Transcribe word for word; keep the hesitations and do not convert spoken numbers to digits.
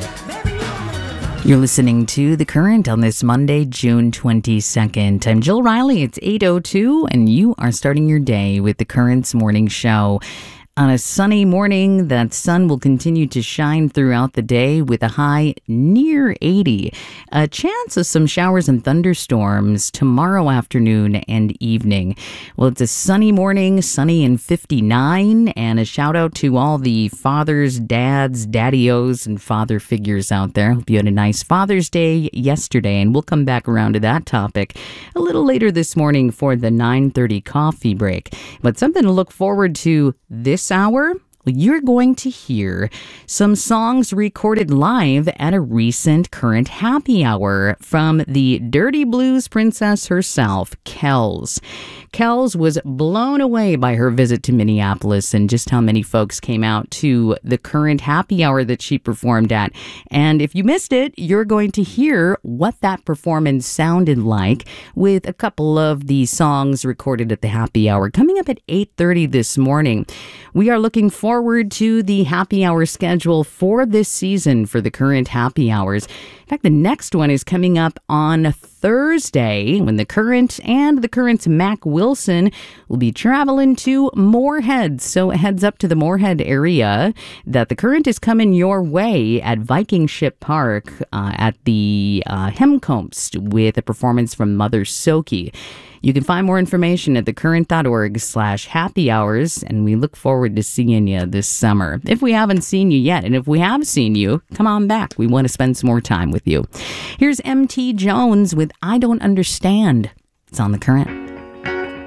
You're listening to The Current on this Monday, June twenty-second. I'm Jill Riley. It's eight oh two, and you are starting your day with The Current's morning show. On a sunny morning, that sun will continue to shine throughout the day with a high near eighty. A chance of some showers and thunderstorms tomorrow afternoon and evening. Well, it's a sunny morning, sunny and fifty-nine, and a shout out to all the fathers, dads, daddy-os, and father figures out there. Hope you had a nice Father's Day yesterday, and we'll come back around to that topic a little later this morning for the nine thirty coffee break. But something to look forward to this hour, you're going to hear some songs recorded live at a recent Current happy hour from the Dirty Blues princess herself, Kells. Kells was blown away by her visit to Minneapolis and just how many folks came out to the Current happy hour that she performed at. And if you missed it, you're going to hear what that performance sounded like with a couple of the songs recorded at the happy hour coming up at eight thirty this morning. We are looking forward to the happy hour schedule for this season for the Current happy hours. In fact, the next one is coming up on Thursday when the Current and the Current's Mac Wilson will be traveling to Moorhead. So heads up to the Moorhead area that the Current is coming your way at Viking Ship Park uh, at the uh, Hemcombs with a performance from Mother Soki. You can find more information at thecurrent.org slash happy hours, and we look forward to seeing you this summer. If we haven't seen you yet, and if we have seen you, come on back. We want to spend some more time with you. Here's M T Jones with I Don't Understand. It's on The Current.